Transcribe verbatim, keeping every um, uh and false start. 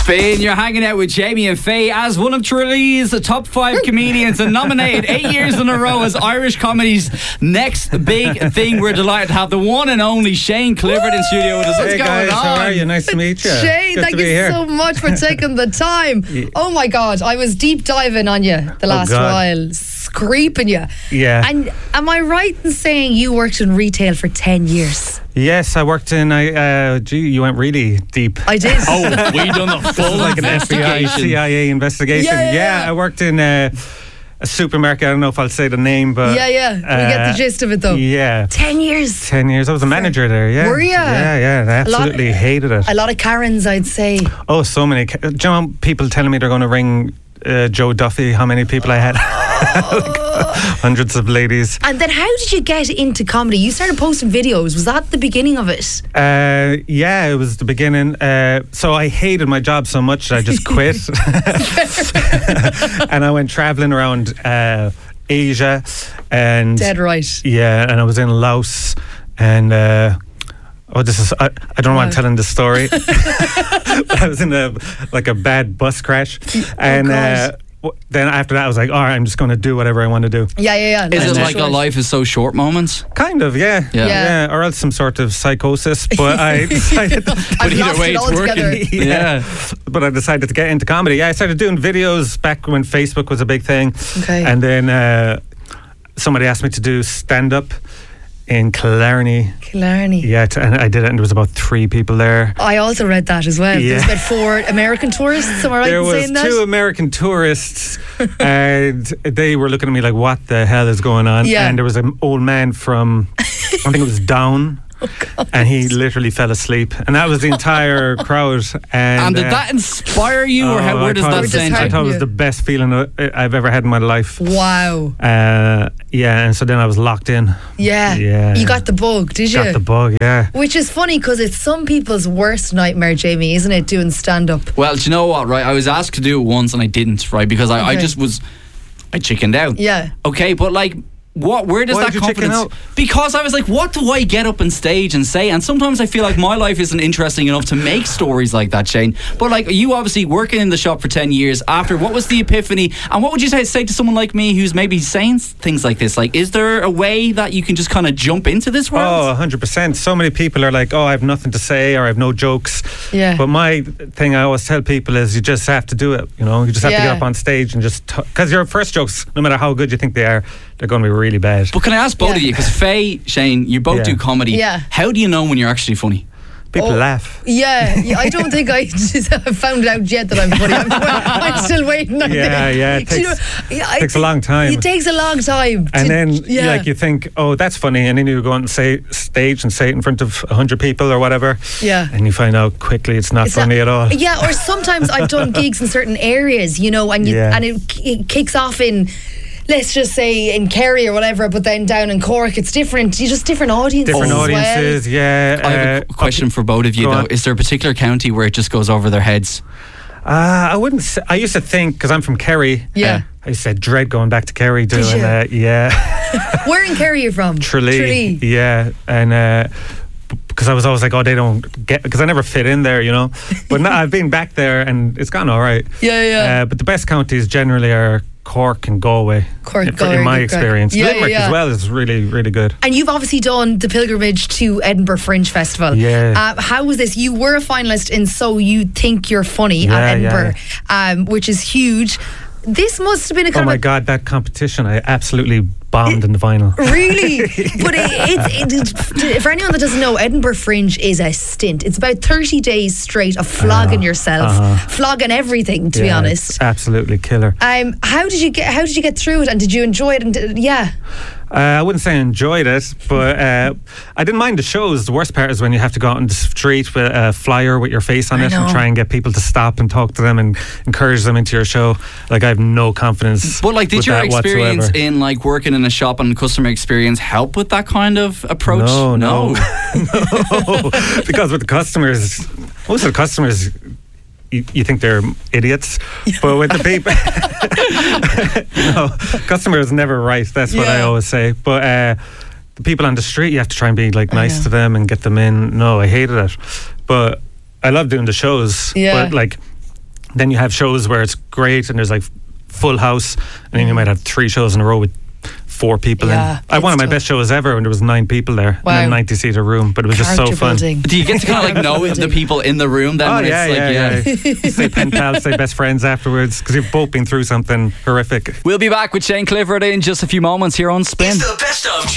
Finn, you're hanging out with Jamie and Faye as one of Tralee's top five comedians and nominated eight years in a row as Irish comedy's next big thing. We're delighted to have the one and only Shane Clifford in studio with us. What's hey going guys, on? How are you? Nice to meet you. Shane, Good thank to you be here. so much for taking the time. Yeah. Oh my God, I was deep diving on you the last God. while, scraping you. Yeah. And am I right in saying you worked in retail for ten years? Yes, I worked in. I uh, gee, you went really deep. I did. Oh, we done the full like an F B I, investigation. C I A investigation. Yeah, yeah, yeah. I worked in uh, a supermarket. I don't know if I'll say the name, but yeah, yeah. We get uh, the gist of it though. Yeah. Ten years. Ten years. I was a manager there. Yeah. Were ya? Yeah, yeah. I A lot- absolutely hated it. A lot of Karens, I'd say. Oh, so many. Do you know, people telling me they're going to ring uh, Joe Duffy. How many people I had? Hundreds of ladies. And then how did you get into comedy? You started posting videos. Was that the beginning of it? Uh, yeah, it was the beginning. Uh, so I hated my job so much that I just quit. And I went traveling around uh, Asia. And Dead right. yeah, and I was in Laos. And uh, oh, this is I, I don't know why I'm Wow. telling this story. I was in a like a bad bus crash. And God. uh, w- then after that I was like, all right, I'm just going to do whatever I want to do. Yeah, yeah, yeah. Is Life it is like short. a life is so short moments? Kind of, yeah. Yeah. Yeah. Or else some sort of psychosis. But I decided... I've But either lost way, it it's altogether. working. Yeah. Yeah. But I decided to get into comedy. Yeah, I started doing videos back when Facebook was a big thing. Okay. And then uh, somebody asked me to do stand-up in Killarney. Killarney. Yeah, t- and I did it, and there was about three people there. I also read that as well. Yeah. There's about four American tourists. Am I right There in was saying that? two American tourists, and they were looking at me like, "What the hell is going on?" Yeah. And there was an old man from, I think it was Down. Oh, And he literally fell asleep, and that was the entire crowd. And, And did uh, that inspire you, or oh, how, I where does thought that it was- send I you? thought it was you? the best feeling uh, I've ever had in my life. Wow. Uh, yeah, and so then I was locked in. Yeah. Yeah. You got the bug, did you? Got the bug, yeah. Which is funny because it's some people's worst nightmare, Jamie, isn't it? Doing stand up. Well, do you know what, right? I was asked to do it once and I didn't, right? Because I, I Okay. just was, I chickened out. Yeah. Okay, but like, what? Where does Why that did you chicken confidence? out? Because I was like, what do I get up on stage and say? And sometimes I feel like my life isn't interesting enough to make stories like that, Shane. But like, you obviously working in the shop for ten years. After, what was the epiphany? And what would you say say to someone like me who's maybe saying things like this? Like, is there a way that you can just kind of jump into this Oh, world? one hundred percent. So many people are like, oh, I have nothing to say, or I have no jokes. Yeah. But my thing I always tell people is you just have to do it. You know, you just have to Yeah. get up on stage and just... Because your first jokes, no matter how good you think they are, they're going to be really bad. But can I ask both Yeah. of you? Because Faye, Shane, you both Yeah. do comedy. Yeah. How do you know when you're actually funny? People Oh. laugh. Yeah, yeah, I don't think I just found out yet that I'm funny. I'm, I'm still waiting. I Yeah, think. yeah, it Do you takes- know, yeah, I takes a think long time. It takes a long time. And to- then, yeah. like, you think, oh, that's funny. And then you go on say, stage and say it in front of one hundred people or whatever. Yeah. And you find out quickly it's not It's funny not- at all. Yeah, or sometimes I've done gigs in certain areas, you know, and you, Yeah. and it, it kicks off in, let's just say in Kerry or whatever, but then down in Cork it's different. You just different audiences. Different as well. audiences, yeah. I have uh, a question for both of you, go though. on. Is there a particular county where it just goes over their heads? Uh, I wouldn't say, I used to think, because I'm from Kerry. Yeah. I used to dread going back to Kerry doing you? that. Yeah. Where in Kerry are you from? Tralee. Tralee. Yeah. And uh, because I was always like, oh, they don't get, because I never fit in there, you know. But now I've been back there and it's gone all right. Yeah, yeah. Uh, but the best counties generally are Cork and Galway. Cork, in, Galway, in my good crack. experience. Yeah, Limerick yeah, yeah. as well is really, really good. And you've obviously done the pilgrimage to Edinburgh Fringe Festival. Yeah. Uh, how was this? You were a finalist in So You Think You're Funny Yeah, at Edinburgh, yeah. um, which is huge. This must have been a Oh kind my of a, God, that competition, I absolutely bombed in the final. really, but it, it's it, for anyone that doesn't know, Edinburgh Fringe is a stint. It's about thirty days straight of flogging yourself, uh-huh. flogging everything. To be Yeah, honest, it's absolutely killer. um, how did you get? How did you get through it? And did you enjoy it? And did, yeah, Uh, I wouldn't say I enjoyed it, but uh, I didn't mind the shows. The worst part is when you have to go out on the street with a flyer with your face on I it and know. try and get people to stop and talk to them and encourage them into your show. Like, I have no confidence. But like, did with your that experience whatsoever. in like working in a shop and customer experience help with that kind of approach? No, no, no. Because with the customers, most of the customers, you, you think they're idiots, but with the people, no, customer is never right. That's what I Yeah. always say. But uh, the people on the street, you have to try and be like nice know. to them and get them in. No, I hated it, but I love doing the shows. Yeah. But like, Then you have shows where it's great and there's like full house, and then you might have three shows in a row with four people Yeah, in. I had one of my it's best shows ever when there was nine people there Wow. in a ninety seater room, but it was just so Character fun. building. Do you get to kind of like know the people in the room then? Oh when yeah, it's like, yeah, yeah, yeah. Stay pen pals, stay best friends afterwards because you've both been through something horrific. We'll be back with Shane Clifford in just a few moments here on Spin. It's the best of